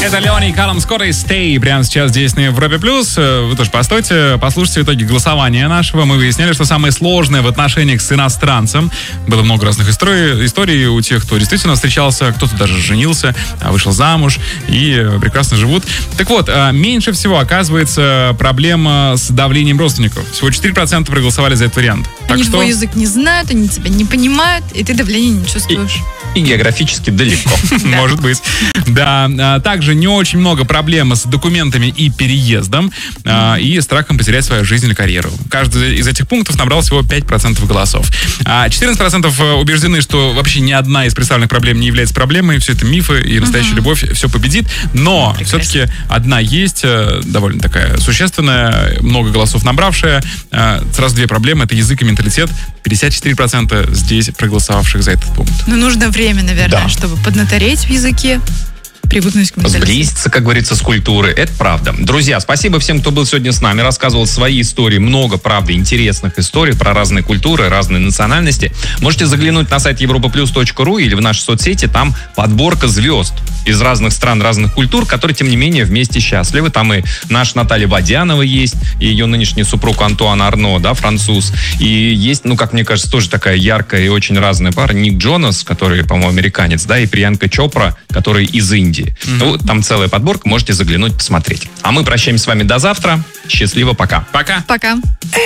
Это Леони, Калум Скотт и Stay. Прямо сейчас здесь на Европе+. Вы тоже постойте, послушайте итоги голосования нашего. Мы выясняли, что самое сложное в отношениях с иностранцем. Было много разных историй у тех, кто действительно встречался, кто-то даже женился, вышел замуж и прекрасно живут. Так вот, меньше всего, оказывается, проблема с давлением родственников. Всего 4% проголосовали за этот вариант. Они твой язык не знают, они тебя не понимают, и ты давления не чувствуешь. И географически далеко. Может быть. Да. Также не очень много проблем с документами и переездом, и страхом потерять свою жизнь или карьеру. Каждый из этих пунктов набрал всего 5% голосов. 14% убеждены, что вообще ни одна из представленных проблем не является проблемой. Все это мифы, и настоящая любовь все победит. Но все-таки одна есть, довольно такая существенная, много голосов набравшая. Сразу две проблемы. Это язык и менталитет. 54% здесь проголосовавших за этот пункт. Но нужно время, наверное, чтобы поднатореть в языке, привыкнуть к менталитету. Сблизиться, как говорится, с культурой. Это правда. Друзья, спасибо всем, кто был сегодня с нами, рассказывал свои истории. Много, правда, интересных историй про разные культуры, разные национальности. Можете заглянуть на сайт europaplus.ru или в наши соцсети. Там подборка звезд из разных стран, разных культур, которые, тем не менее, вместе счастливы. Там и наша Наталья Водянова есть, и ее нынешний супруг Антуан Арно, да, француз. И есть, как мне кажется, тоже такая яркая и очень разная пара. Ник Джонас, который, по-моему, американец, да, и Приянка Чопра, который из Индии. Там целая подборка, можете заглянуть, посмотреть. А мы прощаемся с вами до завтра. Счастливо, пока. Пока. Пока.